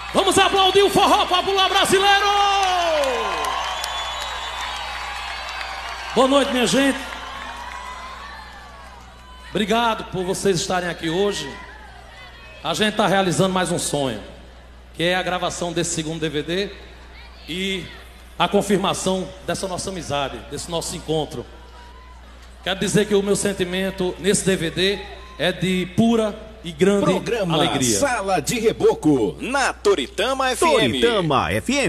Vamos aplaudir o forró popular brasileiro! Boa noite, minha gente. Obrigado por vocês estarem aqui hoje. A gente está realizando mais um sonho, que é a gravação desse segundo DVD e a confirmação dessa nossa amizade, desse nosso encontro. Quero dizer que o meu sentimento nesse DVD é de pura e grande Programa alegria. Sala de Reboco, na Toritama FM. Toritama FM.